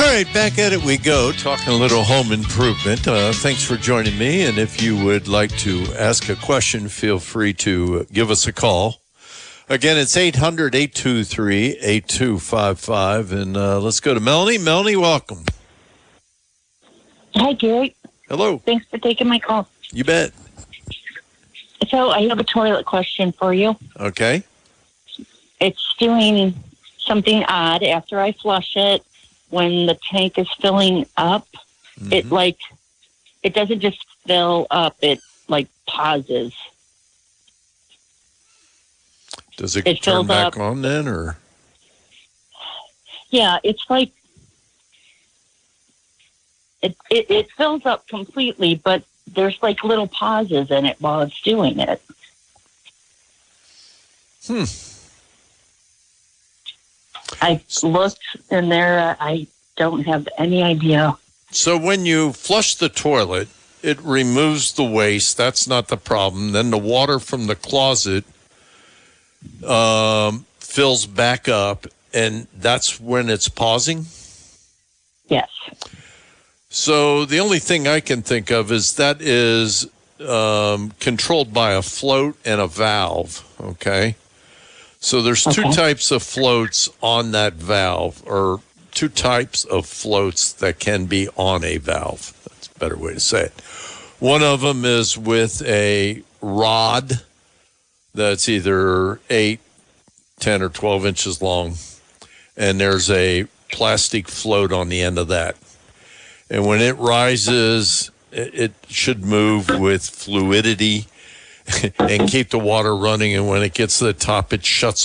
right, back at it we go, talking a little home improvement. Thanks for joining me, and if you would like to ask a question, feel free to give us a call. Again, it's 800-823-8255, and let's go to Melanie. Melanie, welcome. Hi, Gary. Hello. Thanks for taking my call. You bet. So I have a toilet question for you. Okay. It's doing something odd after I flush it. When the tank is filling up, it doesn't just fill up, it pauses. Does it turn back on then, or? Yeah, it's like it fills up completely, but there's little pauses in it while it's doing it. I looked in there. I don't have any idea. So when you flush the toilet, it removes the waste. That's not the problem. Then the water from the closet fills back up, and that's when it's pausing? Yes. So the only thing I can think of is that is controlled by a float and a valve, okay? So there's two types of floats on that valve, or two types of floats that can be on a valve. That's a better way to say it. One of them is with a rod that's either 8, 10, or 12 inches long, and there's a plastic float on the end of that. And when it rises, it should move with fluidity and keep the water running, and when it gets to the top, it shuts